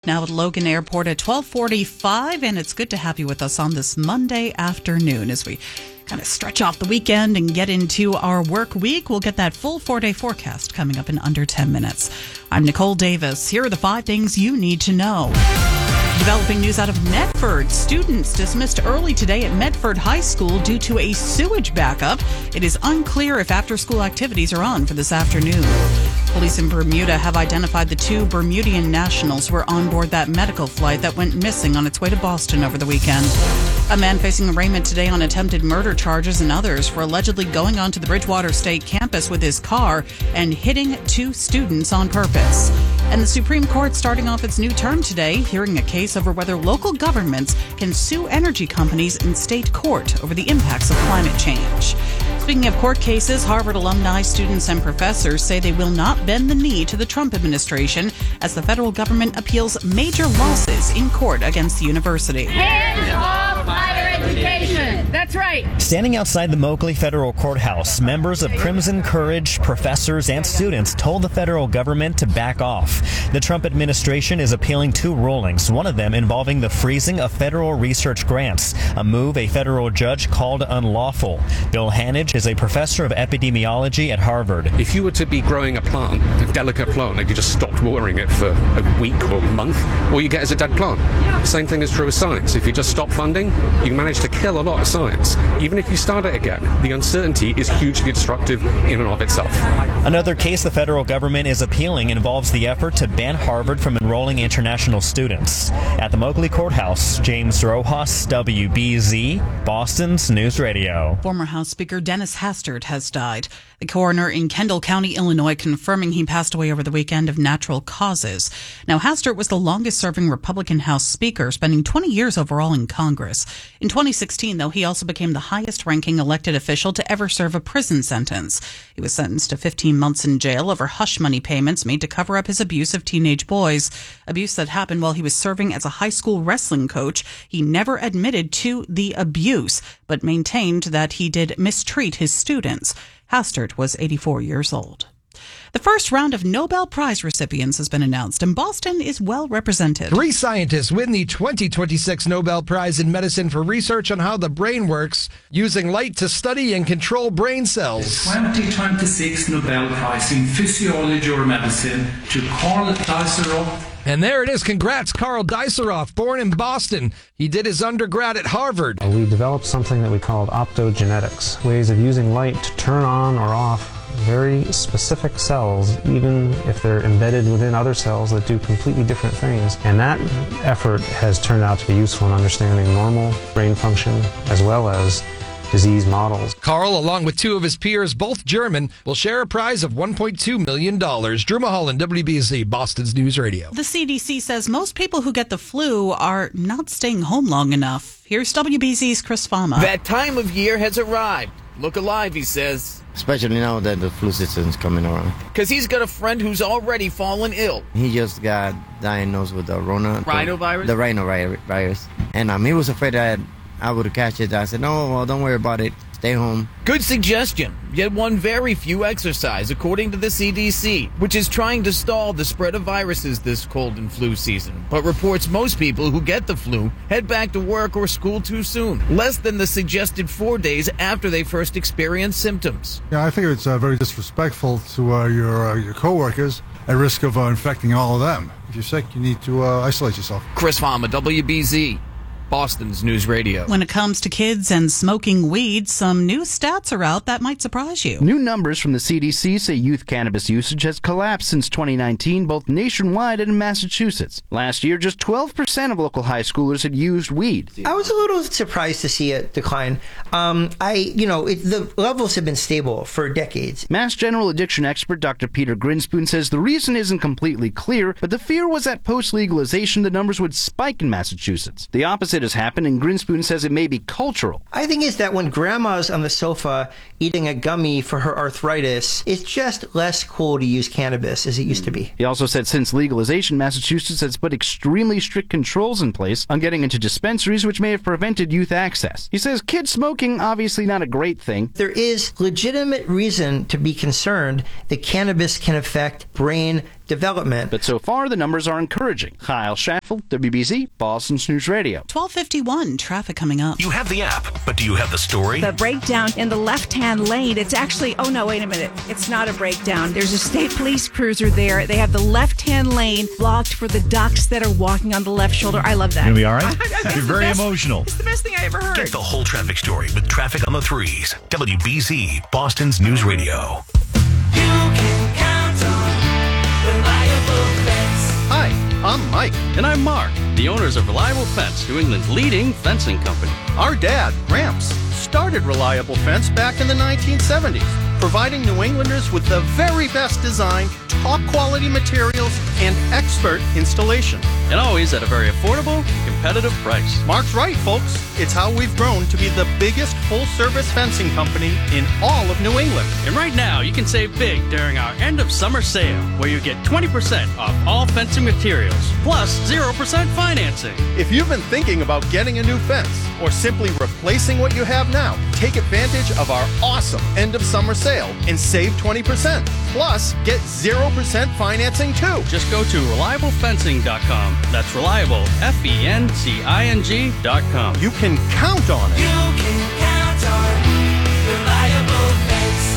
now at Logan Airport at 12:45, and it's good to have you with us on this Monday afternoon as we kind of stretch off the weekend and get into our work week. We'll get that full 4-day forecast coming up in under 10 minutes. I'm Nicole Davis. Here are the 5 things you need to know. Developing news out of Medford. Students dismissed early today at Medford High School due to a sewage backup. It is unclear if after-school activities are on for this afternoon. Police in Bermuda have identified the 2 Bermudian nationals who were on board that medical flight that went missing on its way to Boston over the weekend. A man facing arraignment today on attempted murder charges and others for allegedly going onto the Bridgewater State campus with his car and hitting 2 students on purpose. And the Supreme Court starting off its new term today, hearing a case over whether local governments can sue energy companies in state court over the impacts of climate change. Speaking of court cases, Harvard alumni, students, and professors say they will not bend the knee to the Trump administration as the federal government appeals major losses in court against the university. Hands off higher education. That's right. Standing outside the Moakley Federal Courthouse, members of Crimson Courage, professors, and students told the federal government to back off. The Trump administration is appealing 2 rulings, one of them involving the freezing of federal research grants, a move a federal judge called unlawful. Bill Hanage is a professor of epidemiology at Harvard. If you were to be growing a plant, a delicate plant, and you just stopped watering it for a week or a month, all you get is a dead plant. The same thing is true with science. If you just stop funding, you manage to kill a lot of science. Even if you start it again, the uncertainty is hugely destructive in and of itself. Another case the federal government is appealing involves the effort to ban Harvard from enrolling international students. At the Moakley Courthouse, James Rojas, WBZ, Boston's News Radio. Former House Speaker Dennis Hastert has died. The coroner in Kendall County, Illinois, confirming he passed away over the weekend of natural causes. Now, Hastert was the longest-serving Republican House Speaker, spending 20 years overall in Congress. In 2016, though, he also became the highest-ranking elected official to ever serve a prison sentence. He was sentenced to 15 months in jail over hush money payments made to cover up his abuse of teenage boys. Abuse that happened while he was serving as a high school wrestling coach. He never admitted to the abuse, but maintained that he did mistreat his students. Hastert was 84 years old. The first round of Nobel Prize recipients has been announced, and Boston is well represented. 3 scientists win the 2026 Nobel Prize in Medicine for research on how the brain works, using light to study and control brain cells. The 2026 Nobel Prize in Physiology or Medicine to Karl Diceroff. And there it is. Congrats, Karl Diceroff, born in Boston. He did his undergrad at Harvard. We developed something that we called optogenetics, ways of using light to turn on or off very specific cells, even if they're embedded within other cells that do completely different things. And that effort has turned out to be useful in understanding normal brain function as well as disease models. Karl, along with 2 of his peers, both German, will share a prize of $1.2 million. Drew Mulholland, WBZ, Boston's News Radio. The CDC says most people who get the flu are not staying home long enough. Here's WBZ's Chris Fama. That time of year has arrived. Look alive, he says. Especially now that the flu season's coming around. Because he's got a friend who's already fallen ill. He just got diagnosed with the rhinovirus? The rhinovirus. And he was afraid that I would catch it. I said, no, well, don't worry about it. Stay home. Good suggestion. Yet one very few exercise, according to the CDC, which is trying to stall the spread of viruses this cold and flu season, but reports most people who get the flu head back to work or school too soon, less than the suggested 4 days after they first experience symptoms. Yeah, I think it's very disrespectful to your coworkers at risk of infecting all of them. If you're sick, you need to isolate yourself. Chris Fama, WBZ. Boston's News Radio. When it comes to kids and smoking weed, some new stats are out that might surprise you. New numbers from the CDC say youth cannabis usage has collapsed since 2019, both nationwide and in Massachusetts. Last year, just 12% of local high schoolers had used weed. I was a little surprised to see it decline. The levels have been stable for decades. Mass General addiction expert Dr. Peter Grinspoon says the reason isn't completely clear, but the fear was that post-legalization the numbers would spike in Massachusetts. The opposite has happened, and Grinspoon says it may be cultural. I think it's that when grandma's on the sofa eating a gummy for her arthritis, it's just less cool to use cannabis as it used to be. He also said since legalization, Massachusetts has put extremely strict controls in place on getting into dispensaries, which may have prevented youth access. He says kid smoking, obviously not a great thing. There is legitimate reason to be concerned that cannabis can affect brain development. But so far, the numbers are encouraging. Kyle Schaffel, WBZ, Boston's News Radio. 12:51, traffic coming up. You have the app, but do you have the story? The breakdown in the left-hand lane, it's actually, oh no, wait a minute. It's not a breakdown. There's a state police cruiser there. They have the left-hand lane blocked for the ducks that are walking on the left shoulder. I love that. You'll be all right? You're very emotional. It's the best thing I ever heard. Get the whole traffic story with Traffic on the Threes. WBZ, Boston's News Radio. Hi, I'm Mike. And I'm Mark, the owners of Reliable Fence, New England's leading fencing company. Our dad, Gramps, started Reliable Fence back in the 1970s, providing New Englanders with the very best design, top quality materials, and expert installation. And always at a very affordable, competitive price. Mark's right, folks. It's how we've grown to be the biggest full-service fencing company in all of New England. And right now, you can save big during our end of summer sale, where you get 20% off all fencing materials, plus 0% financing. If you've been thinking about getting a new fence, or simply replacing what you have now, take advantage of our awesome end of summer sale and save 20%. Plus, get 0% financing too. Just go to ReliableFencing.com. That's reliable, FENCING.com. You can count on it. You can count on Reliable Fence.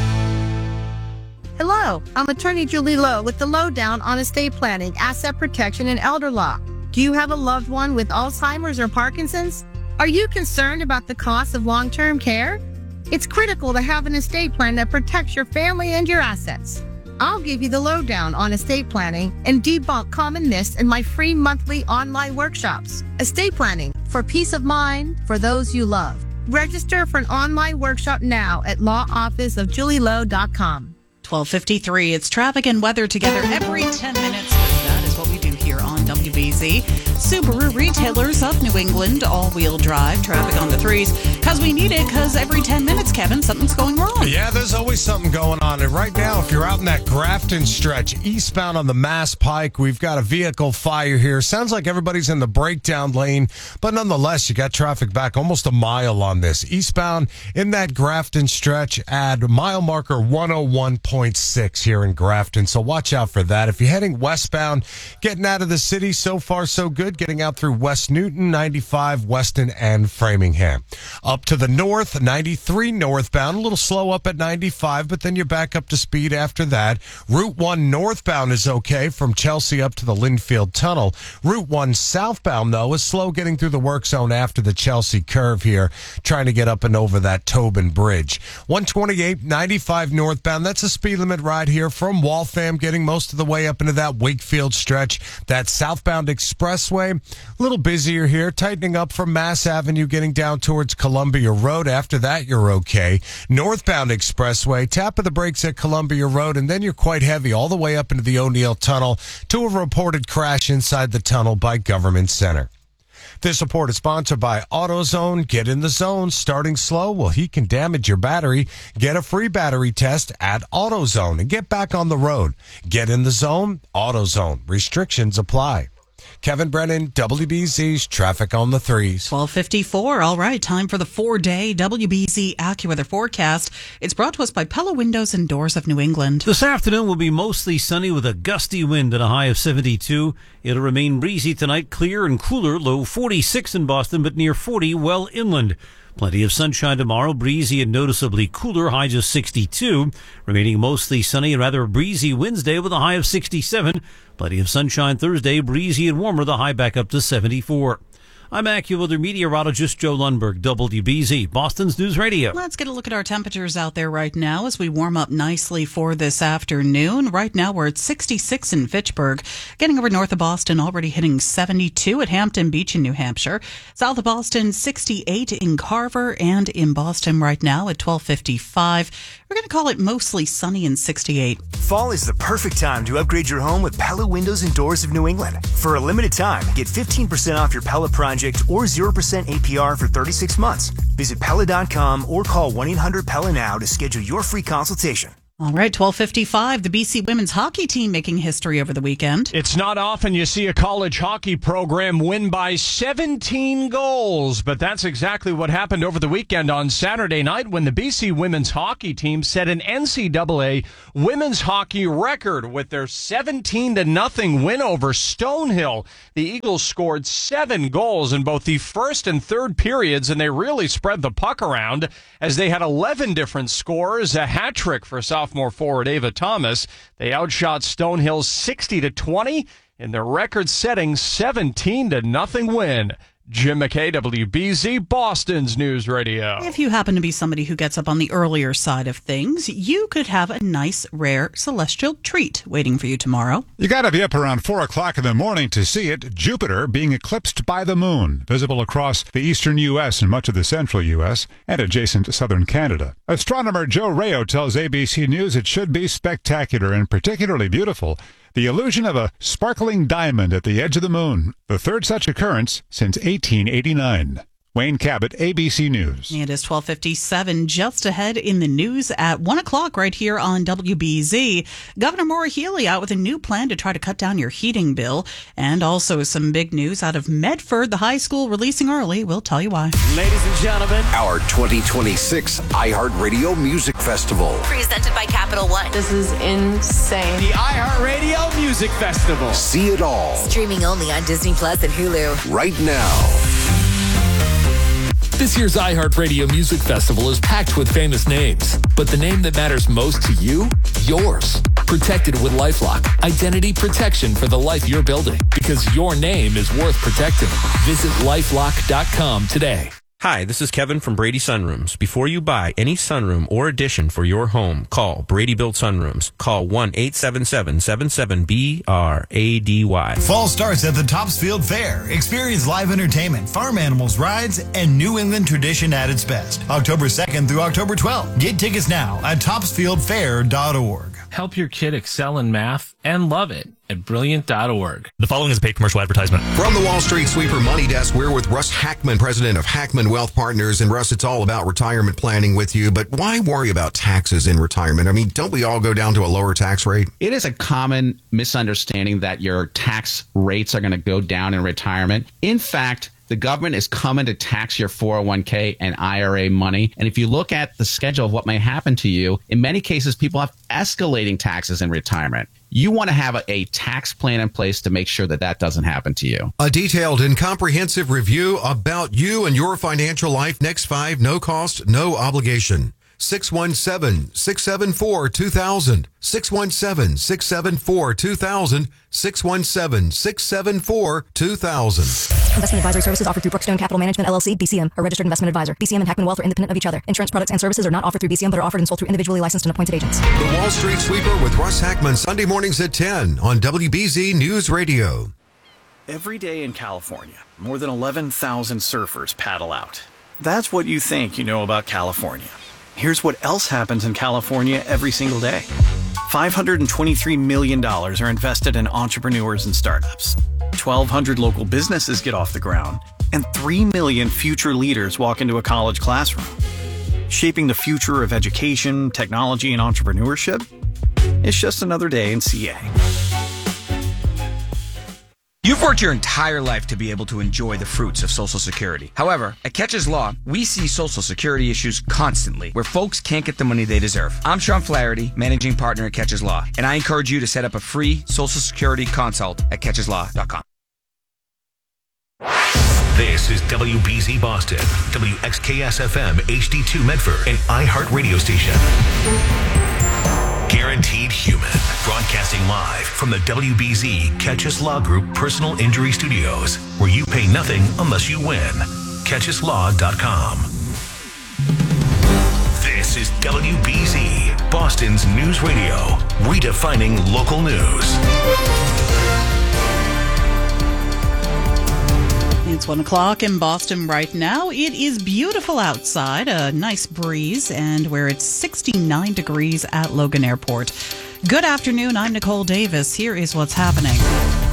Hello, I'm attorney Julie Lowe with the Lowdown on Estate Planning, Asset Protection, and Elder Law. Do you have a loved one with Alzheimer's or Parkinson's? Are you concerned about the cost of long-term care? It's critical to have an estate plan that protects your family and your assets. I'll give you the lowdown on estate planning and debunk common myths in my free monthly online workshops. Estate planning for peace of mind for those you love. Register for an online workshop now at lawofficeofjulielowe.com. 12:53. It's traffic and weather together every 10 minutes. That is what we do here on WBZ. Subaru retailers of New England, all-wheel drive, traffic on the threes. Because we need it, because every 10 minutes, Kevin, something's going wrong. Yeah, there's always something going on. And right now, if you're out in that Grafton stretch, eastbound on the Mass Pike, we've got a vehicle fire here. Sounds like everybody's in the breakdown lane, but nonetheless, you got traffic back almost a mile on this. Eastbound in that Grafton stretch at mile marker 101.6 here in Grafton. So watch out for that. If you're heading westbound, getting out of the city, so far so good. Getting out through West Newton, 95, Weston, and Framingham. Up to the north, 93 northbound, a little slow up at 95, but then you're back up to speed after that. Route 1 northbound is okay from Chelsea up to the Linfield Tunnel. Route 1 southbound, though, is slow getting through the work zone after the Chelsea curve here, trying to get up and over that Tobin Bridge. 128, 95 northbound, that's a speed limit right here from Waltham, getting most of the way up into that Wakefield stretch. That southbound expressway, a little busier here, tightening up from Mass Avenue, getting down towards Columbia Road. After that, you're okay. Northbound expressway, tap of the brakes at Columbia Road, and then you're quite heavy all the way up into the O'Neill Tunnel to a reported crash inside the tunnel by Government Center. This report is sponsored by AutoZone. Get in the zone. Starting slow? Well, he can damage your battery. Get a free battery test at AutoZone and get back on the road. Get in the zone. AutoZone. Restrictions apply. Kevin Brennan, WBZ's Traffic on the Threes. 12:54. All right, time for the 4-day WBZ AccuWeather forecast. It's brought to us by Pella Windows and Doors of New England. This afternoon will be mostly sunny with a gusty wind and a high of 72. It'll remain breezy tonight, clear and cooler, low 46 in Boston, but near 40 well inland. Plenty of sunshine tomorrow, breezy and noticeably cooler, high just 62. Remaining mostly sunny and rather breezy Wednesday with a high of 67. Plenty of sunshine Thursday, breezy and warmer, the high back up to 74. I'm AccuWeather meteorologist Joe Lundberg, WBZ, Boston's News Radio. Let's get a look at our temperatures out there right now as we warm up nicely for this afternoon. Right now, we're at 66 in Fitchburg, getting over north of Boston, already hitting 72 at Hampton Beach in New Hampshire. South of Boston, 68 in Carver, and in Boston right now at 12:55. We're going to call it mostly sunny and 68. Fall is the perfect time to upgrade your home with Pella Windows and Doors of New England. For a limited time, get 15% off your Pella project or 0% APR for 36 months. Visit Pella.com or call 1-800-PELLA now to schedule your free consultation. All right, 12:55. The BC women's hockey team making history over the weekend. It's not often you see a college hockey program win by 17 goals, but that's exactly what happened over the weekend on Saturday night when the BC women's hockey team set an NCAA women's hockey record with their 17-0 win over Stonehill. The Eagles scored 7 goals in both the first and third periods, and they really spread the puck around as they had 11 different scorers, a hat trick for sophomore forward Ava Thomas. They outshot Stonehill 60-20 in their record-setting 17-0 win. Jim McKay, WBZ, Boston's News Radio. If you happen to be somebody who gets up on the earlier side of things, you could have a nice, rare celestial treat waiting for you tomorrow. You got to be up around 4 o'clock in the morning to see it. Jupiter being eclipsed by the moon, visible across the eastern U.S. and much of the central U.S. and adjacent southern Canada. Astronomer Joe Rayo tells ABC News it should be spectacular and particularly beautiful. The illusion of a sparkling diamond at the edge of the moon, the third such occurrence since 1889. Wayne Cabot, ABC News. It is 12:57, just ahead in the news at 1 o'clock right here on WBZ. Governor Maura Healey out with a new plan to try to cut down your heating bill. And also some big news out of Medford, the high school releasing early. We'll tell you why. Ladies and gentlemen, our 2026 iHeartRadio Music Festival. Presented by Capital One. This is insane. The iHeartRadio Music Festival. See it all. Streaming only on Disney Plus and Hulu. Right now. This year's iHeartRadio Music Festival is packed with famous names, but the name that matters most to you? Yours. Protected with LifeLock. Identity protection for the life you're building, because your name is worth protecting. Visit LifeLock.com today. Hi, this is Kevin from Brady Sunrooms. Before you buy any sunroom or addition for your home, call Brady Built Sunrooms. Call 1-877-77-BRADY. Fall starts at the Topsfield Fair. Experience live entertainment, farm animals, rides, and New England tradition at its best. October 2nd through October 12th. Get tickets now at topsfieldfair.org. Help your kid excel in math and love it at brilliant.org. The following is a paid commercial advertisement. From the Wall Street Sweeper Money Desk, we're with Russ Hackman, president of Hackman Wealth Partners. And Russ, it's all about retirement planning with you, but why worry about taxes in retirement? I mean, don't we all go down to a lower tax rate? It is a common misunderstanding that your tax rates are going to go down in retirement. In fact, the government is coming to tax your 401k and IRA money. And if you look at the schedule of what may happen to you, in many cases, people have escalating taxes in retirement. You want to have a tax plan in place to make sure that that doesn't happen to you. A detailed and comprehensive review about you and your financial life. Next 5, no cost, no obligation. 617-674-2000. 617-674-2000. 617-674-2000. Investment advisory services offered through Brookstone Capital Management, LLC, BCM, a registered investment advisor. BCM and Hackman Wealth are independent of each other. Insurance products and services are not offered through BCM, but are offered and sold through individually licensed and appointed agents. The Wall Street Sweeper with Russ Hackman, Sunday mornings at 10 on WBZ News Radio. Every day in California, more than 11,000 surfers paddle out. That's what you think you know about California. Here's what else happens in California every single day. $523 million are invested in entrepreneurs and startups. 1,200 local businesses get off the ground, and 3 million future leaders walk into a college classroom. Shaping the future of education, technology, and entrepreneurship? It's just another day in CA. You've worked your entire life to be able to enjoy the fruits of Social Security. However, at Catches Law, we see Social Security issues constantly, where folks can't get the money they deserve. I'm Sean Flaherty, managing partner at Catches Law, and I encourage you to set up a free Social Security consult at catcheslaw.com. This is WBZ Boston, WXKS-FM HD2 Medford, an iHeart radio station. Guaranteed Human, broadcasting live from the WBZ Catches Law Group Personal Injury Studios, where you pay nothing unless you win. CatchesLaw.com. This is WBZ, Boston's news radio, redefining local news. It's 1 o'clock in Boston right now. It is beautiful outside, a nice breeze, and where it's 69 degrees at Logan Airport. Good afternoon. I'm Nicole Davis. Here is what's happening.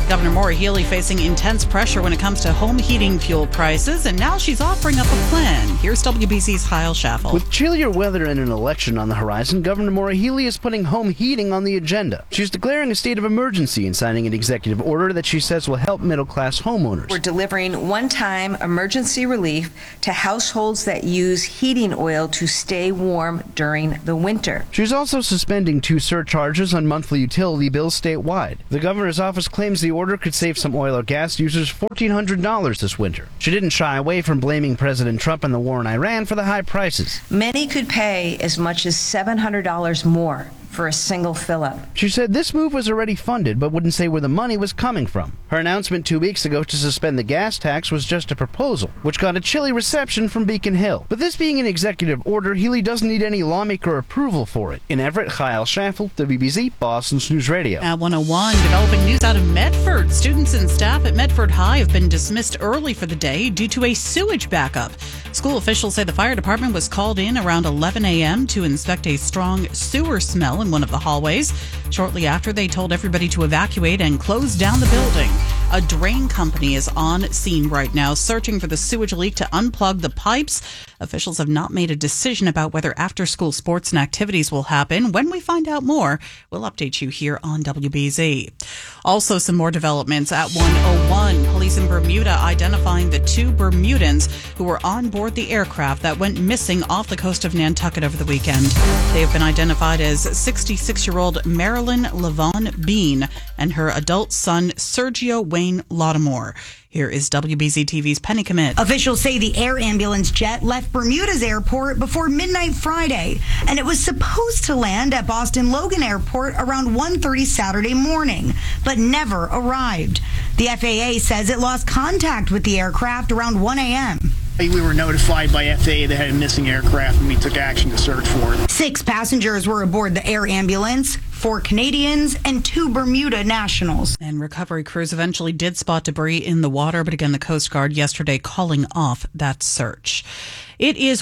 Governor Maura Healey facing intense pressure when it comes to home heating fuel prices, and now she's offering up a plan. Here's WBZ's Kyle Schaffel. With chillier weather and an election on the horizon, Governor Maura Healey is putting home heating on the agenda. She's declaring a state of emergency and signing an executive order that she says will help middle-class homeowners. We're delivering one-time emergency relief to households that use heating oil to stay warm during the winter. She's also suspending 2 surcharges on monthly utility bills statewide. The governor's office claims the order could save some oil or gas users $1,400 this winter. She didn't shy away from blaming President Trump and the war in Iran for the high prices. Many could pay as much as $700 more for a single fill-up. She said this move was already funded, but wouldn't say where the money was coming from. Her announcement 2 weeks ago to suspend the gas tax was just a proposal, which got a chilly reception from Beacon Hill. But this being an executive order, Healey doesn't need any lawmaker approval for it. In Everett, Kyle Schaffel, WBZ, Boston's News Radio. At 101, developing news out of Medford. Students and staff at Medford High have been dismissed early for the day due to a sewage backup. School officials say the fire department was called in around 11 a.m. to inspect a strong sewer smell in one of the hallways. Shortly after, they told everybody to evacuate and close down the building. A drain company is on scene right now, searching for the sewage leak to unplug the pipes. Officials have not made a decision about whether after-school sports and activities will happen. When we find out more, we'll update you here on WBZ. Also, some more developments at 101. Police in Bermuda identifying the 2 Bermudans who were on board the aircraft that went missing off the coast of Nantucket over the weekend. They have been identified as 66-year-old Marilyn Levon Bean and her adult son, Sergio Wayne Lottimore. Here is WBZ TV's Penny Commit. Officials say the air ambulance jet left Bermuda's airport before midnight Friday, and it was supposed to land at Boston Logan Airport around 1:30 Saturday morning, but never arrived. The FAA says it lost contact with the aircraft around 1 a.m. We were notified by FAA they had a missing aircraft, and we took action to search for it. 6 passengers were aboard the air ambulance, 4 Canadians, and 2 Bermuda nationals. And recovery crews eventually did spot debris in the water, but again, the Coast Guard yesterday calling off that search. It is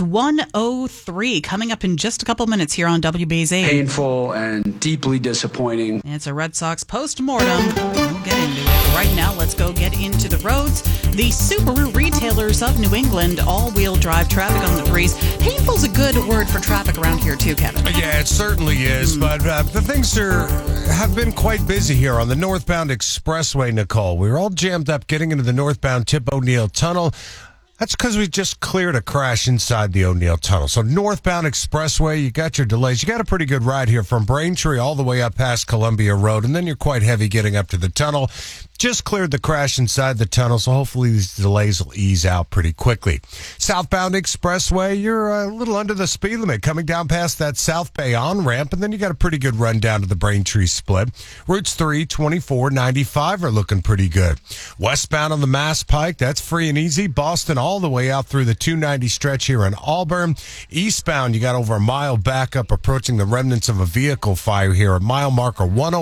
1:03 coming up in just a couple minutes here on WBZ. Painful and deeply disappointing. It's a Red Sox post-mortem. We'll get into it. But right now, let's go get into the roads. The Subaru retailers of New England, all-wheel drive traffic on the breeze. Painful's a good word for traffic around here too, Kevin. Yeah, it certainly is. But the things have been quite busy here on the northbound expressway, Nicole. We were all jammed up getting into the northbound Tip O'Neill Tunnel. That's because we just cleared a crash inside the O'Neill Tunnel. So northbound expressway, you got your delays. You got a pretty good ride here from Braintree all the way up past Columbia Road, and then you're quite heavy getting up to the tunnel. Just cleared the crash inside the tunnel, so hopefully these delays will ease out pretty quickly. Southbound expressway, you're a little under the speed limit coming down past that South Bay on-ramp, and then you got a pretty good run down to the Braintree split. Routes 3, 24, 95 are looking pretty good. Westbound on the Mass Pike, that's free and easy. Boston all the way out through the 290 stretch here in Auburn. Eastbound, you got over a mile backup approaching the remnants of a vehicle fire here at mile marker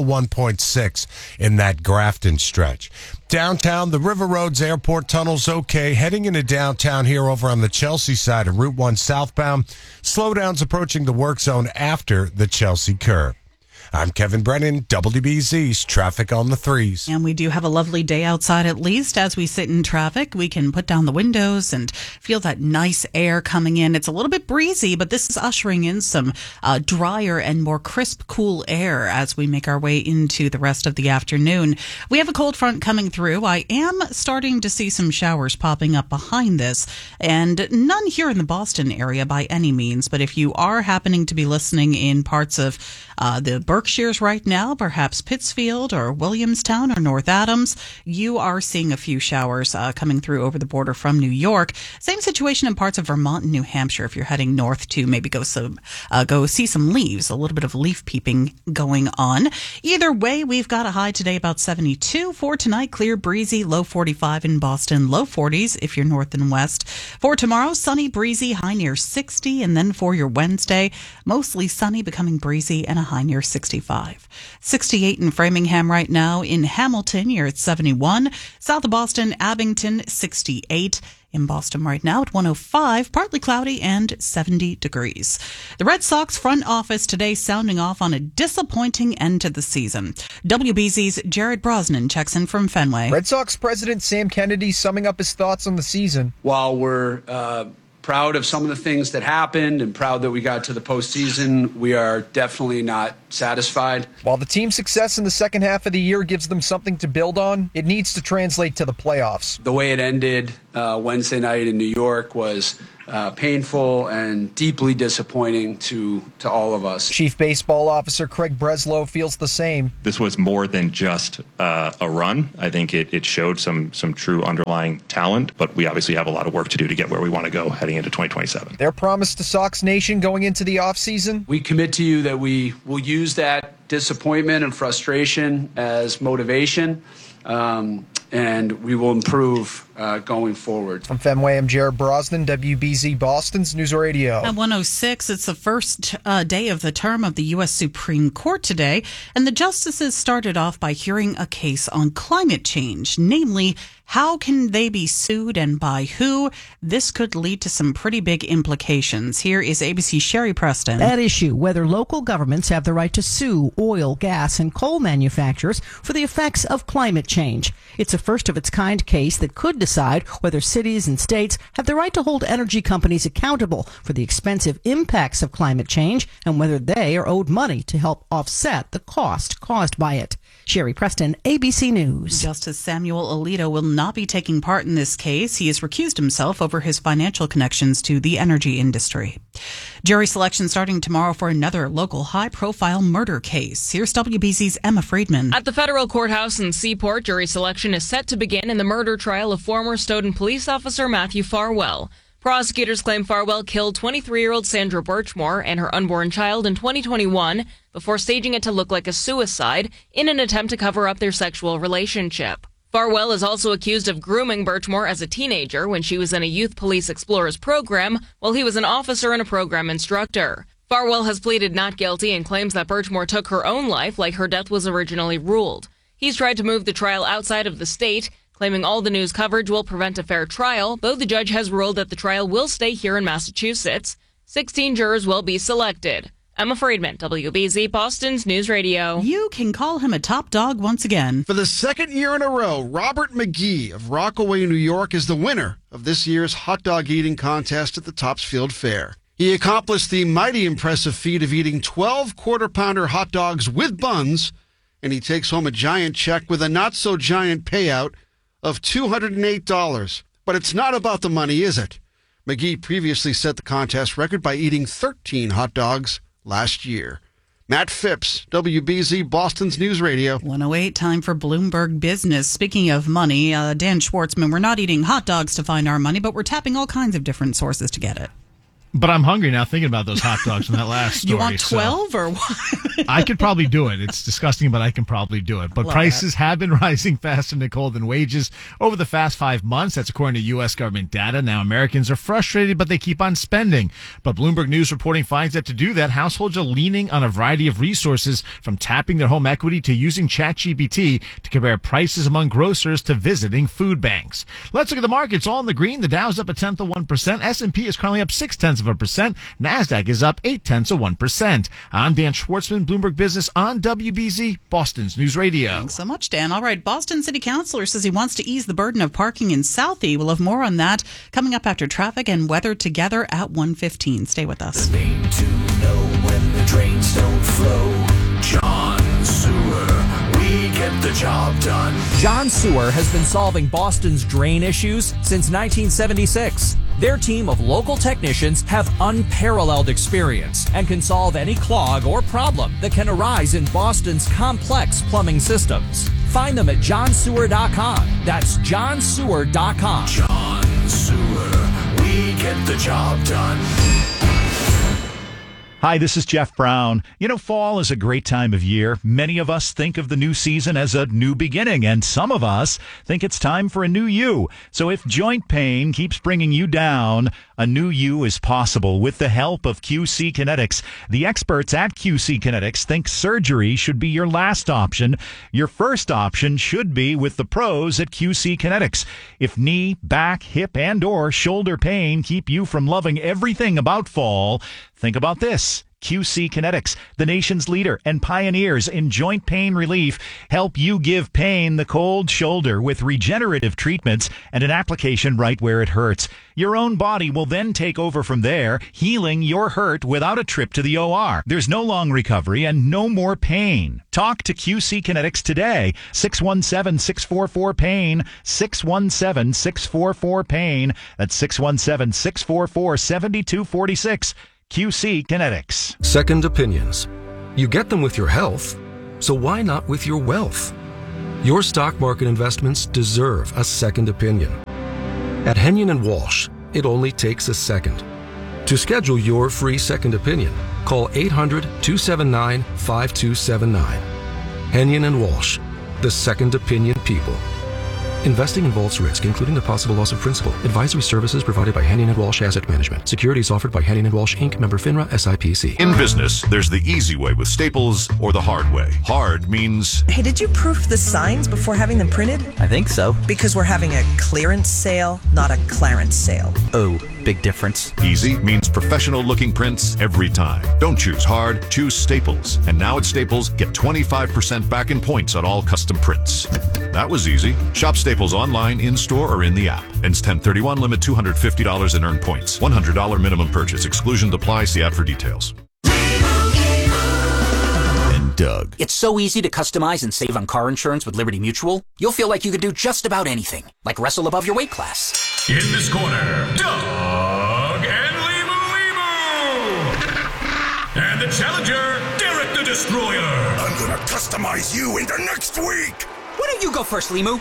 101.6 in that Grafton stretch. Downtown, the River Roads Airport Tunnel's okay. Heading into downtown here over on the Chelsea side of Route 1 southbound. Slowdowns approaching the work zone after the Chelsea curve. I'm Kevin Brennan, WBZ's Traffic on the Threes. And we do have a lovely day outside, at least. As we sit in traffic, we can put down the windows and feel that nice air coming in. It's a little bit breezy, but this is ushering in some drier and more crisp, cool air as we make our way into the rest of the afternoon. We have a cold front coming through. I am starting to see some showers popping up behind this, and none here in the Boston area by any means. But if you are happening to be listening in parts of the Berkshires right now, perhaps Pittsfield or Williamstown or North Adams, you are seeing a few showers coming through over the border from New York. Same situation in parts of Vermont and New Hampshire if you're heading north to maybe go see some leaves, a little bit of leaf peeping going on. Either way, we've got a high today about 72. For tonight, clear, breezy, low 45 in Boston, low 40s if you're north and west. For tomorrow, sunny, breezy, high near 60. And then for your Wednesday, mostly sunny, becoming breezy, and a high near 65. 68 in Framingham right now. In Hamilton, you're at 71. South of Boston, Abington, 68. in Boston right now at 105, partly cloudy and 70 degrees. The Red Sox front office today sounding off on a disappointing end to the season. WBZ's Jared Brosnan checks in from Fenway. Red Sox president Sam Kennedy summing up his thoughts on the season. While we're proud of some of the things that happened and proud that we got to the postseason, we are definitely not satisfied. While the team's success in the second half of the year gives them something to build on, it needs to translate to the playoffs. The way it ended Wednesday night in New York was painful and deeply disappointing to all of us. Chief Baseball Officer Craig Breslow feels the same. This was more than just a run. I think it showed some true underlying talent, but we obviously have a lot of work to do to get where we want to go heading into 2027. Their promise to Sox Nation going into the offseason? We commit to you that we will use that disappointment and frustration as motivation, and we will improve going forward. From Fenway, I'm Jared Brosnan, WBZ Boston's News Radio. At 106, it's the first day of the term of the U.S. Supreme Court today, and the justices started off by hearing a case on climate change, namely, how can they be sued and by who? This could lead to some pretty big implications. Here is ABC's Sherry Preston. At issue, whether local governments have the right to sue oil, gas, and coal manufacturers for the effects of climate change. It's a first-of-its-kind case that could decide whether cities and states have the right to hold energy companies accountable for the expensive impacts of climate change and whether they are owed money to help offset the cost caused by it. Sherry Preston, ABC News. Justice Samuel Alito will not be taking part in this case. He has recused himself over his financial connections to the energy industry. Jury selection starting tomorrow for another local high-profile murder case. Here's WBZ's Emma Friedman. At the federal courthouse in Seaport, jury selection is set to begin in the murder trial of former Stoughton police officer Matthew Farwell. Prosecutors claim Farwell killed 23-year-old Sandra Birchmore and her unborn child in 2021 before staging it to look like a suicide in an attempt to cover up their sexual relationship. Farwell is also accused of grooming Birchmore as a teenager when she was in a Youth Police Explorers program while he was an officer and a program instructor. Farwell has pleaded not guilty and claims that Birchmore took her own life like her death was originally ruled. He's tried to move the trial outside of the state, claiming all the news coverage will prevent a fair trial, though the judge has ruled that the trial will stay here in Massachusetts. 16 jurors will be selected. Emma Friedman, WBZ Boston's News Radio. You can call him a top dog once again. For the second year in a row, Robert McGee of Rockaway, New York, is the winner of this year's hot dog eating contest at the Topsfield Fair. He accomplished the mighty impressive feat of eating 12 quarter-pounder hot dogs with buns, and he takes home a giant check with a not-so-giant payout of $208. But it's not about the money, is it? McGee previously set the contest record by eating 13 hot dogs last year. Matt Phipps, WBZ Boston's News Radio. 108, time for Bloomberg Business. Speaking of money, Dan Schwartzman, we're not eating hot dogs to find our money, but we're tapping all kinds of different sources to get it. But I'm hungry now thinking about those hot dogs from that last story. You want 12 or what? I could probably do it. It's disgusting, but I can probably do it. But prices have been rising faster, Nicole, than wages over the past 5 months. That's according to U.S. government data. Now, Americans are frustrated, but they keep on spending. But Bloomberg News reporting finds that to do that, households are leaning on a variety of resources, from tapping their home equity to using ChatGPT to compare prices among grocers to visiting food banks. Let's look at the markets. All in the green. The Dow's up 0.1%. S&P is currently up 0.6%. NASDAQ is up 0.8%. I'm Dan Schwartzman, Bloomberg Business on WBZ, Boston's News Radio. Thanks so much, Dan. All right, Boston City Councilor says he wants to ease the burden of parking in Southie. We'll have more on that coming up after traffic and weather together at 1:15. Stay with us. The name to know when the drains don't flow. John Sewer. We get the job done. John Sewer has been solving Boston's drain issues since 1976. Their team of local technicians have unparalleled experience and can solve any clog or problem that can arise in Boston's complex plumbing systems. Find them at johnsewer.com. That's johnsewer.com. John Sewer. We get the job done. Hi, this is Jeff Brown. You know, fall is a great time of year. Many of us think of the new season as a new beginning, and some of us think it's time for a new you. So if joint pain keeps bringing you down, a new you is possible with the help of QC Kinetics. The experts at QC Kinetics think surgery should be your last option. Your first option should be with the pros at QC Kinetics. If knee, back, hip, and or shoulder pain keep you from loving everything about fall, think about this. QC Kinetics, the nation's leader and pioneers in joint pain relief, help you give pain the cold shoulder with regenerative treatments and an application right where it hurts. Your own body will then take over from there, healing your hurt without a trip to the OR. There's no long recovery and no more pain. Talk to QC Kinetics today. 617-644-PAIN, 617-644-PAIN. That's 617-644-7246. QC Kinetics. Second opinions. You get them with your health, so why not with your wealth? Your stock market investments deserve a second opinion. At Henyon & Walsh, it only takes a second. To schedule your free second opinion, call 800-279-5279. Henyon & Walsh, the second opinion people. Investing involves risk, including the possible loss of principal. Advisory services provided by Henyon & Walsh Asset Management. Securities offered by Henyon & Walsh, Inc., member FINRA, SIPC. In business, there's the easy way with Staples or the hard way. Hard means... Hey, did you proof the signs before having them printed? I think so. Because we're having a clearance sale, not a clarence sale. Oh, big difference. Easy means professional-looking prints every time. Don't choose hard, choose Staples. And now at Staples, get 25% back in points on all custom prints. That was easy. Shop Staples online, in-store, or in the app. Ends 10/31, limit $250 and earn points. $100 minimum purchase. Exclusions apply. See ad for details. And Doug. It's so easy to customize and save on car insurance with Liberty Mutual. You'll feel like you could do just about anything, like wrestle above your weight class. In this corner, Doug and Limu. And the challenger, Derek the Destroyer. I'm gonna customize you into next week. Why don't you go first, Limu?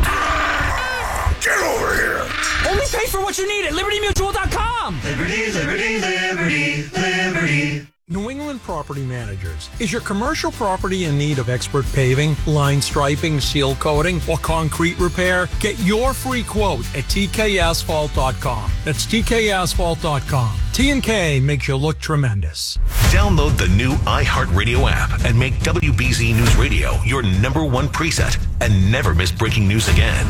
Get over here. Only pay for what you need at LibertyMutual.com. Liberty, liberty, liberty, liberty. New England Property Managers. Is your commercial property in need of expert paving, line striping, seal coating, or concrete repair? Get your free quote at tkasphalt.com. That's tkasphalt.com. T&K makes you look tremendous. Download the new iHeartRadio app and make WBZ News Radio your #1 preset and never miss breaking news again.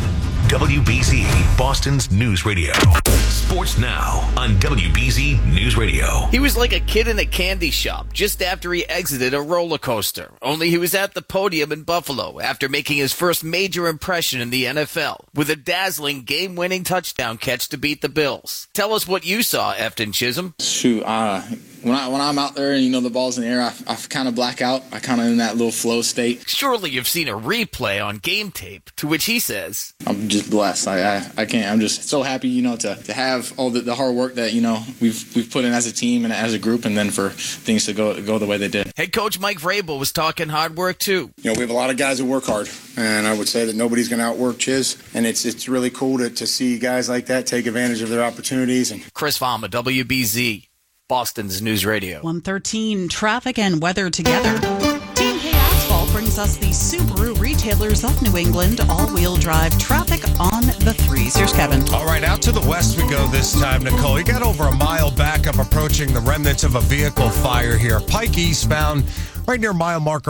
WBZ, Boston's news radio. Sports now on WBZ News Radio. He was like a kid in a candy shop just after he exited a roller coaster. Only he was at the podium in Buffalo after making his first major impression in the NFL with a dazzling game-winning touchdown catch to beat the Bills. Tell us what you saw, Efton Chisholm. Shoot, when I'm out there and, the ball's in the air, I kind of black out. I kind of in that little flow state. Surely you've seen a replay on game tape, to which he says, I'm just blessed. I can't. I'm just so happy, to have all the hard work that, we've put in as a team and as a group, and then for things to go the way they did. Head coach Mike Vrabel was talking hard work, too. We have a lot of guys who work hard, and I would say that nobody's going to outwork Chiz, and it's really cool to see guys like that take advantage of their opportunities. And Chris Fama, WBZ, Boston's News Radio. 1:13, traffic and weather together. Team K Asphalt brings us the Subaru retailers of New England all-wheel drive traffic on the 3s. Here's Kevin. All right, out to the west we go this time, Nicole. You got over a mile back up approaching the remnants of a vehicle fire here. Pike eastbound, right near mile marker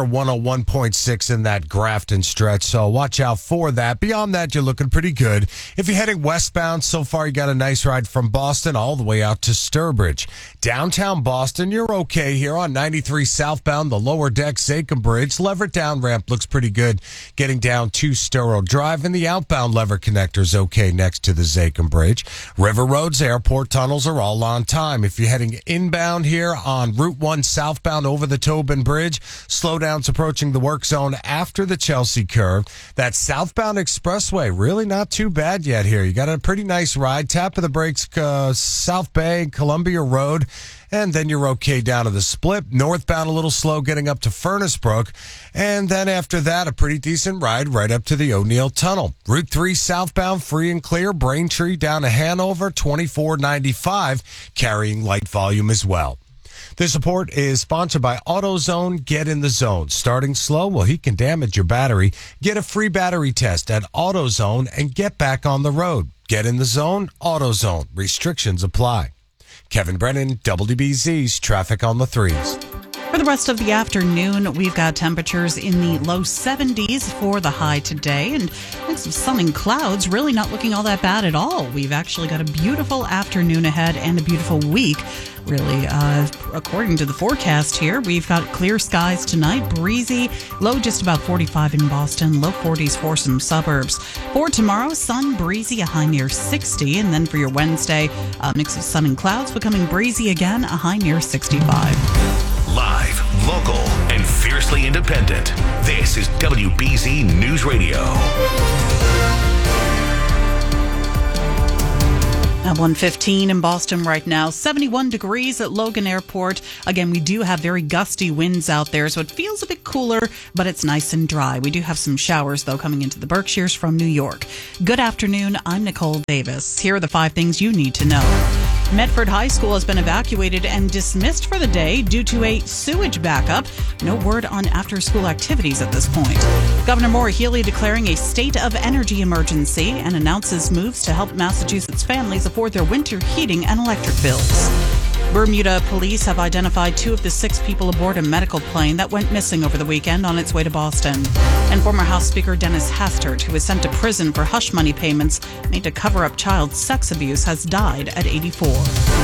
101.6 in that Grafton stretch, so watch out for that. Beyond that, you're looking pretty good. If you're heading westbound, so far you got a nice ride from Boston all the way out to Sturbridge. Downtown Boston, you're okay here on 93 southbound, the lower deck Zachem Bridge. Lever down ramp looks pretty good getting down to Storrow Drive, and the outbound lever connector's okay next to the Zachem Bridge. River roads, airport tunnels are all on time. If you're heading inbound here on Route 1 southbound over the Tobin Bridge, slowdowns approaching the work zone after the Chelsea curve. That southbound expressway, really not too bad yet here. You got a pretty nice ride. Tap of the brakes, South Bay, Columbia Road. And then you're okay down to the split. Northbound a little slow getting up to Furnace Brook. And then after that, a pretty decent ride right up to the O'Neill Tunnel. Route 3 southbound free and clear. Braintree down to Hanover, 2495, carrying light volume as well. This report is sponsored by AutoZone. Get in the zone. Starting slow? Well, he can damage your battery. Get a free battery test at AutoZone and get back on the road. Get in the zone? AutoZone. Restrictions apply. Kevin Brennan, WBZ's Traffic on the 3s. For the rest of the afternoon, we've got temperatures in the low 70s for the high today, and some sun and clouds really not looking all that bad at all. We've actually got a beautiful afternoon ahead and a beautiful week. Really, according to the forecast here, we've got clear skies tonight, breezy, low just about 45 in Boston, low 40s for some suburbs. For tomorrow, sun, breezy, a high near 60. And then for your Wednesday, a mix of sun and clouds, becoming breezy again, a high near 65. Live, local, and fiercely independent. This is WBZ News Radio. At 1:15 in Boston right now, 71 degrees at Logan Airport. Again, we do have very gusty winds out there, so it feels a bit cooler, but it's nice and dry. We do have some showers, though, coming into the Berkshires from New York. Good afternoon. I'm Nicole Davis. Here are the 5 things you need to know. Medford High School has been evacuated and dismissed for the day due to a sewage backup. No word on after-school activities at this point. Governor Maura Healey declaring a state of energy emergency and announces moves to help Massachusetts families afford their winter heating and electric bills. Bermuda police have identified 2 of the 6 people aboard a medical plane that went missing over the weekend on its way to Boston. And former House Speaker Dennis Hastert, who was sent to prison for hush money payments made to cover up child sex abuse, has died at 84.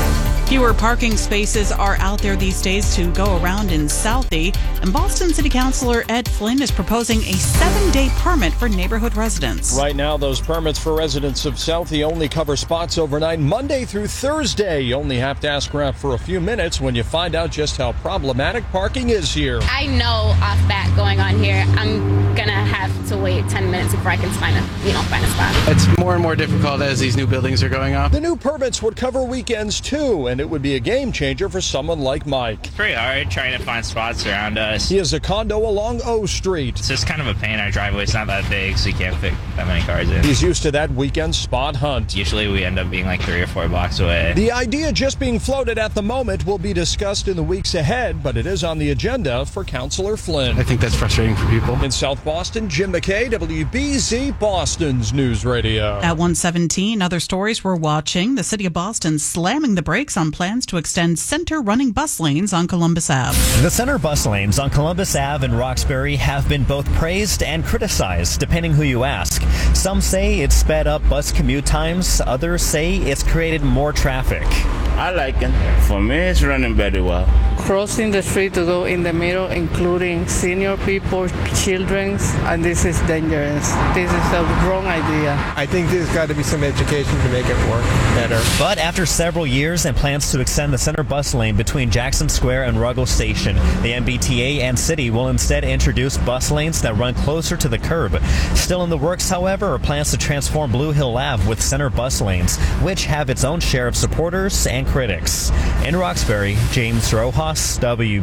Fewer parking spaces are out there these days to go around in Southie, and Boston City Councilor Ed Flynn is proposing a 7-day permit for neighborhood residents. Right now, those permits for residents of Southie only cover spots overnight Monday through Thursday. You only have to ask around for a few minutes when you find out just how problematic parking is here. I know off bat going on here, I'm gonna have to wait 10 minutes before I can find a spot. It's more and more difficult as these new buildings are going up. The new permits would cover weekends too, and it would be a game changer for someone like Mike. It's pretty hard trying to find spots around us. He has a condo along O Street. It's just kind of a pain. Our driveway's not that big, so you can't fit that many cars in. He's used to that weekend spot hunt. Usually we end up being like 3 or 4 blocks away. The idea just being floated at the moment will be discussed in the weeks ahead, but it is on the agenda for Councilor Flynn. I think that's frustrating for people. In South Boston, Jim McKay, WBZ, Boston's News Radio. At 1:17, other stories we're watching. The city of Boston slamming the brakes on plans to extend center running bus lanes on Columbus Ave. The center bus lanes on Columbus Ave and Roxbury have been both praised and criticized, depending who you ask. Some say it's sped up bus commute times. Others say it's created more traffic. I like it. For me, it's running very well. Crossing the street to go in the middle, including senior people, children, and this is dangerous. This is a wrong idea. I think there's got to be some education to make it work better. But after several years and plans to extend the center bus lane between Jackson Square and Ruggles Station, the MBTA and city will instead introduce bus lanes that run closer to the curb. Still in the works, however, are plans to transform Blue Hill Ave with center bus lanes, which have its own share of supporters and critics. In Roxbury, James Rojas,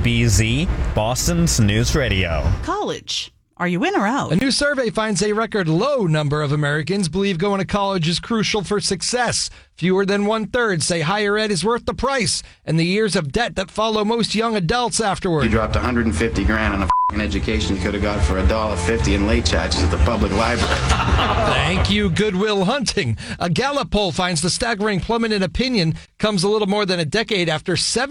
WBZ, Boston's News Radio. College. Are you in or out? A new survey finds a record low number of Americans believe going to college is crucial for success. Fewer than 1/3 say higher ed is worth the price and the years of debt that follow most young adults afterward. You dropped $150 grand on a f***ing education you could have got for $1.50 in late charges at the public library. Thank you, Goodwill Hunting. A Gallup poll finds the staggering plummet in opinion comes a little more than a decade after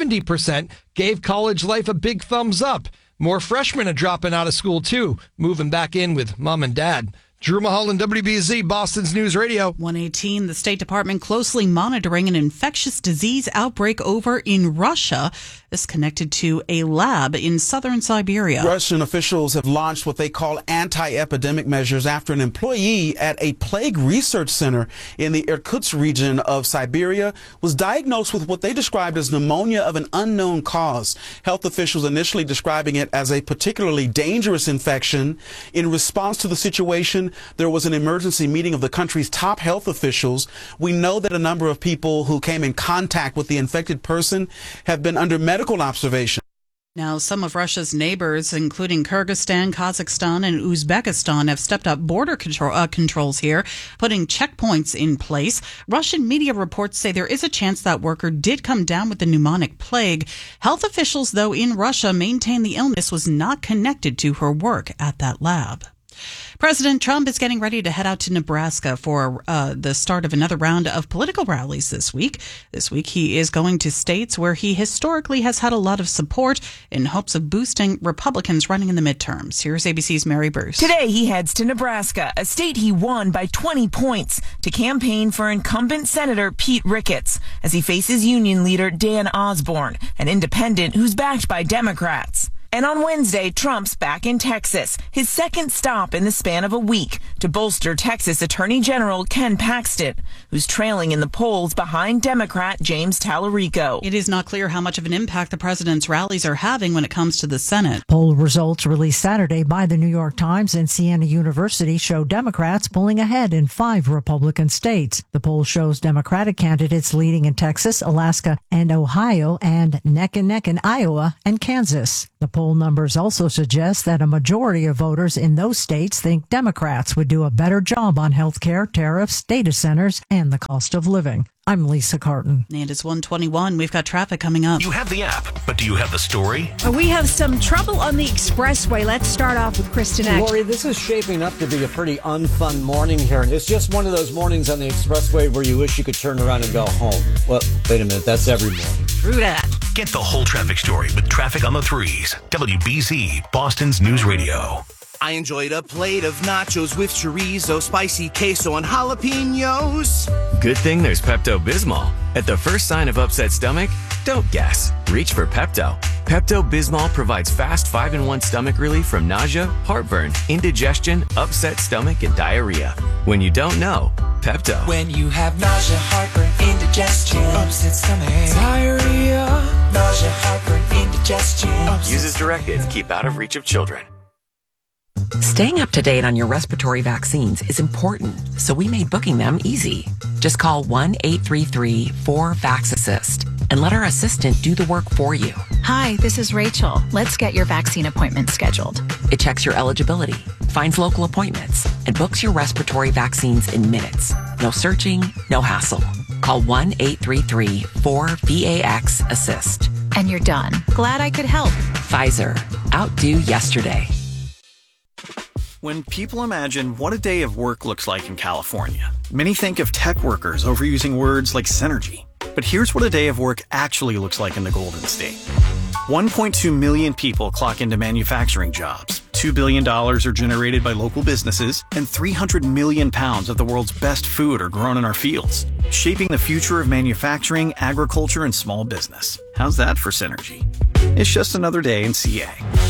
70% gave college life a big thumbs up. More freshmen are dropping out of school, too, moving back in with mom and dad. Drew Mulholland, WBZ, Boston's News Radio. 1:18, the State Department closely monitoring an infectious disease outbreak over in Russia. This connected to a lab in southern Siberia. Russian officials have launched what they call anti-epidemic measures after an employee at a plague research center in the Irkutsk region of Siberia was diagnosed with what they described as pneumonia of an unknown cause. Health officials initially describing it as a particularly dangerous infection. In response to the situation, there was an emergency meeting of the country's top health officials. We know that a number of people who came in contact with the infected person have been under medical observation. Now, some of Russia's neighbors, including Kyrgyzstan, Kazakhstan, and Uzbekistan, have stepped up border controls here, putting checkpoints in place. Russian media reports say there is a chance that worker did come down with the pneumonic plague. Health officials, though, in Russia maintain the illness was not connected to her work at that lab. President Trump is getting ready to head out to Nebraska for the start of another round of political rallies this week. This week, he is going to states where he historically has had a lot of support in hopes of boosting Republicans running in the midterms. Here's ABC's Mary Bruce. Today, he heads to Nebraska, a state he won by 20 points, to campaign for incumbent Senator Pete Ricketts as he faces union leader Dan Osborne, an independent who's backed by Democrats. And on Wednesday, Trump's back in Texas, his second stop in the span of a week to bolster Texas Attorney General Ken Paxton, who's trailing in the polls behind Democrat James Tallarico. It is not clear how much of an impact the president's rallies are having when it comes to the Senate. Poll results released Saturday by the New York Times and Siena University show Democrats pulling ahead in 5 Republican states. The poll shows Democratic candidates leading in Texas, Alaska, and Ohio, and neck and neck in Iowa and Kansas. The poll numbers also suggest that a majority of voters in those states think Democrats would do a better job on health care, tariffs, data centers, and the cost of living. I'm Lisa Carton. And it's 1:21. We've got traffic coming up. You have the app, but do you have the story? We have some trouble on the expressway. Let's start off with Kristen Eck. Lori, this is shaping up to be a pretty unfun morning here. It's just one of those mornings on the expressway where you wish you could turn around and go home. Well, wait a minute. That's every morning. True that. Get the whole traffic story with Traffic on the Threes. WBZ, Boston's News Radio. I enjoyed a plate of nachos with chorizo, spicy queso, and jalapenos. Good thing there's Pepto-Bismol. At the first sign of upset stomach, don't guess. Reach for Pepto. Pepto-Bismol provides fast 5-in-1 stomach relief from nausea, heartburn, indigestion, upset stomach, and diarrhea. When you don't know, Pepto. When you have nausea, heartburn, indigestion, upset stomach, diarrhea, nausea, heartburn, indigestion. Use as directed to keep out of reach of children. Staying up to date on your respiratory vaccines is important, so we made booking them easy. Just call 1-833-4-VAX-ASSIST and let our assistant do the work for you. Hi, this is Rachel. Let's get your vaccine appointment scheduled. It checks your eligibility, finds local appointments, and books your respiratory vaccines in minutes. No searching, no hassle. Call 1-833-4-VAX-ASSIST. And you're done. Glad I could help. Pfizer. Outdo yesterday. When people imagine what a day of work looks like in California, many think of tech workers overusing words like synergy. But here's what a day of work actually looks like in the Golden State. 1.2 million people clock into manufacturing jobs. $2 billion are generated by local businesses, and 300 million pounds of the world's best food are grown in our fields, shaping the future of manufacturing, agriculture, and small business. How's that for synergy? It's just another day in CA.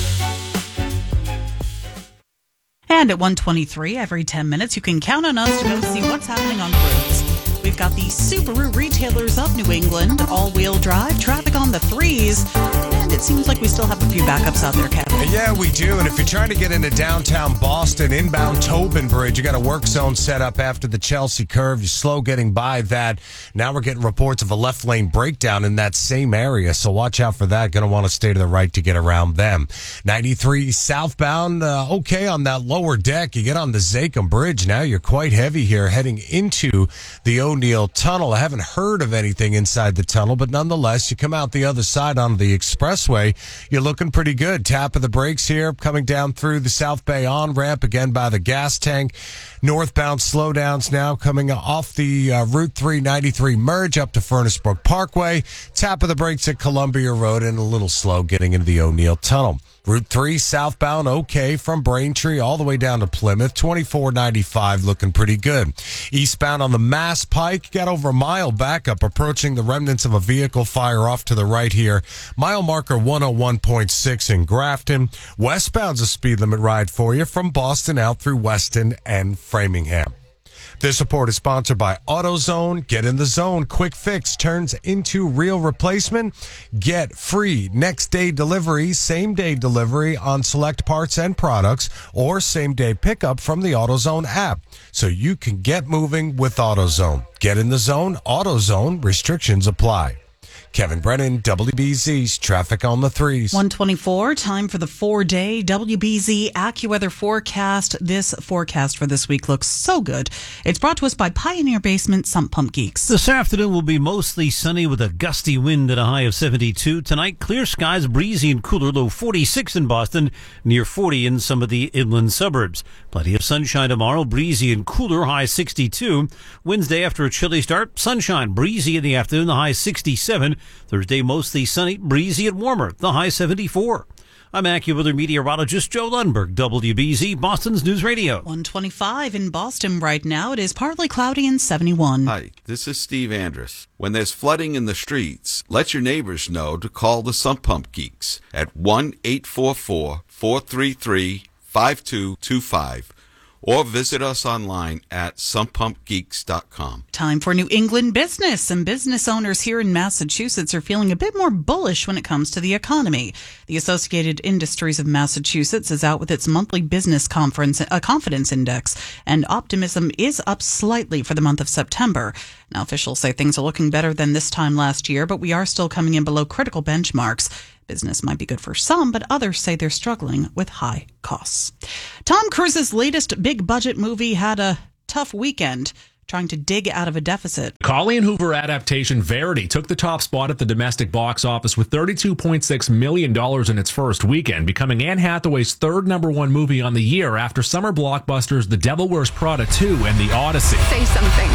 And at 1:23, every 10 minutes, you can count on us to go see what's happening on the roads. We've got the Subaru retailers of New England, all-wheel drive, traffic on the threes, and it seems like we still have a few backups out there, Kevin. Yeah, we do. And if you're trying to get into downtown Boston, inbound Tobin Bridge, you got a work zone set up after the Chelsea curve. You're slow getting by that. Now we're getting reports of a left lane breakdown in that same area, so watch out for that. Going to want to stay to the right to get around them. 93 southbound, okay on that lower deck. You get on the Zakim Bridge. Now you're quite heavy here heading into the O'Neill Tunnel. I haven't heard of anything inside the tunnel, but nonetheless, you come out the other side onto the expressway, you're looking pretty good. Tap of the brakes here, coming down through the South Bay on-ramp, again by the gas tank. Northbound slowdowns now coming off the Route 393 merge up to Furnace Brook Parkway. Tap of the brakes at Columbia Road, and a little slow getting into the O'Neill Tunnel. Route 3 southbound, okay, from Braintree all the way down to Plymouth. 2495 looking pretty good. Eastbound on the Mass Pike, got over a mile backup approaching the remnants of a vehicle fire off to the right here. Mile marker 101.6 in Grafton. Westbound's a speed limit ride for you from Boston out through Weston and Framingham. This report is sponsored by AutoZone. Get in the zone. Quick fix turns into real replacement. Get free next day delivery, same day delivery on select parts and products, or same day pickup from the AutoZone app. So you can get moving with AutoZone. Get in the zone. AutoZone. Restrictions apply. Kevin Brennan, WBZ's Traffic on the 3s. 1:24, time for the 4-day WBZ AccuWeather forecast. This forecast for this week looks so good. It's brought to us by Pioneer Basement Sump Pump Geeks. This afternoon will be mostly sunny with a gusty wind at a high of 72. Tonight, clear skies, breezy and cooler, low 46 in Boston, near 40 in some of the inland suburbs. Plenty of sunshine tomorrow, breezy and cooler, high 62. Wednesday, after a chilly start, sunshine, breezy in the afternoon, the high 67. Thursday, mostly sunny, breezy and warmer, the high 74. I'm AccuWeather meteorologist Joe Lundberg, WBZ, Boston's News Radio. 125 in Boston right now. It is partly cloudy and 71. Hi, this is Steve Andrus. When there's flooding in the streets, let your neighbors know to call the Sump Pump Geeks at 1-844-433-5225 or visit us online at sumppumpgeeks.com. Time for New England business. Some business owners here in Massachusetts are feeling a bit more bullish when it comes to the economy. The Associated Industries of Massachusetts is out with its monthly business conference, confidence index, and optimism is up slightly for the month of September. Now, officials say things are looking better than this time last year, but we are still coming in below critical benchmarks. Business might be good for some, but others say they're struggling with high costs. Tom Cruise's latest big budget movie had a tough weekend trying to dig out of a deficit. Colleen Hoover adaptation Verity took the top spot at the domestic box office with $32.6 million in its first weekend, becoming Anne Hathaway's third #1 movie on the year after summer blockbusters The Devil Wears Prada 2 and The Odyssey. Say something.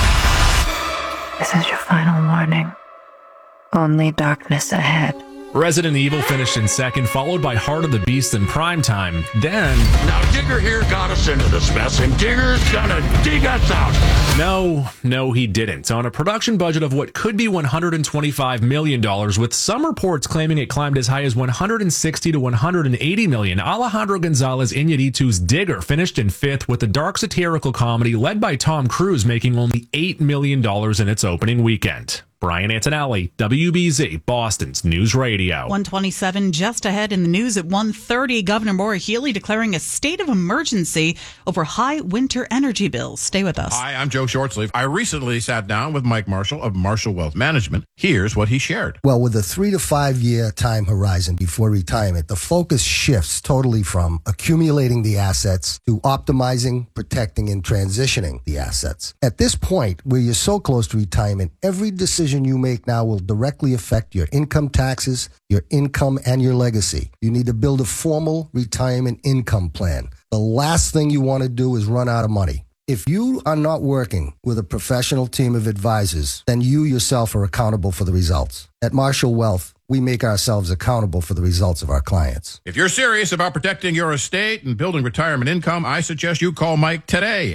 This is your final warning. Only darkness ahead. Resident Evil finished in second, followed by Heart of the Beast in primetime. Then... Now Digger here got us into this mess, and Digger's gonna dig us out. No, he didn't. On a production budget of what could be $125 million, with some reports claiming it climbed as high as $160 to $180 million, Alejandro Gonzalez Iñárritu's Digger finished in fifth, with the dark satirical comedy led by Tom Cruise making only $8 million in its opening weekend. Brian Antonelli, WBZ, Boston's News Radio. 127 just ahead in the news at 1:30. Governor Maura Healey declaring a state of emergency over high winter energy bills. Stay with us. Hi, I'm Joe Shortsleeve. I recently sat down with Mike Marshall of Marshall Wealth Management. Here's what he shared. Well, with a 3 to 5 year time horizon before retirement, the focus shifts totally from accumulating the assets to optimizing, protecting, and transitioning the assets. At this point, where you're so close to retirement, every decision you make now will directly affect your income taxes, your income, and your legacy. You need to build a formal retirement income plan. The last thing you want to do is run out of money. If you are not working with a professional team of advisors, then you yourself are accountable for the results. At Marshall Wealth, we make ourselves accountable for the results of our clients. If you're serious about protecting your estate and building retirement income, I suggest you call Mike today,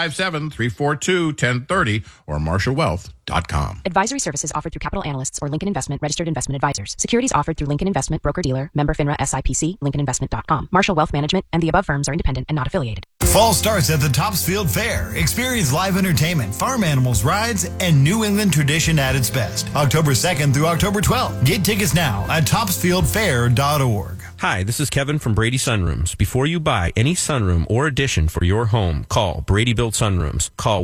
857-342-1030 or marshallwealth.com. Advisory services offered through Capital Analysts or Lincoln Investment Registered Investment Advisors. Securities offered through Lincoln Investment Broker-Dealer, member FINRA SIPC, LincolnInvestment.com. Marshall Wealth Management and the above firms are independent and not affiliated. Fall starts at the Topsfield Fair. Experience live entertainment, farm animals, rides, and New England tradition at its best. October 2nd through October 12th. Get tickets now at topsfieldfair.org. Hi, this is Kevin from Brady Sunrooms. Before you buy any sunroom or addition for your home, call Brady Built Sunrooms. Call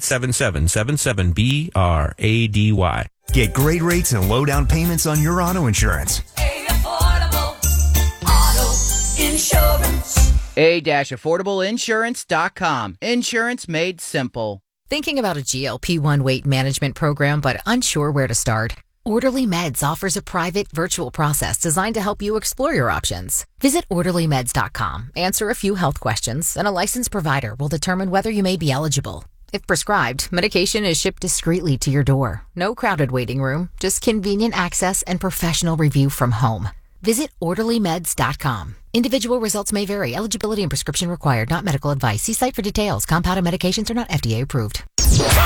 1-877-77-BRADY. Get great rates and low down payments on your auto insurance. Affordable Auto Insurance. A-affordableinsurance.com. Insurance made simple. Thinking about a GLP-1 weight management program but unsure where to start? Orderly Meds offers a private virtual process designed to help you explore your options. Visit orderlymeds.com, answer a few health questions, and a licensed provider will determine whether you may be eligible. If prescribed, medication is shipped discreetly to your door. No crowded waiting room, just convenient access and professional review from home. Visit orderlymeds.com. Individual results may vary. Eligibility and prescription required. Not medical advice. See site for details. Compounded medications are not FDA approved.